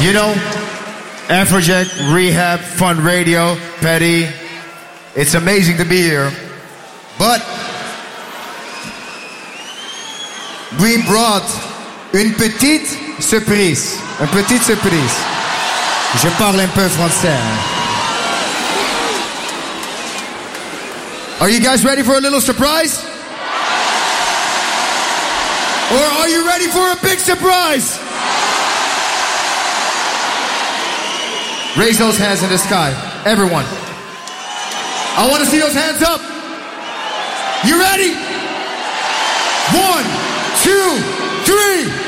You know, Afrojack, Rehab, Fun Radio, Petty. It's amazing to be here. But we brought une petite surprise. Une petite surprise. Je parle un peu français. Are you guys ready for a little surprise? Or are you ready for a big surprise? Raise those hands in the sky. Everyone. I want to see those hands up. You ready? 1, 2, 3.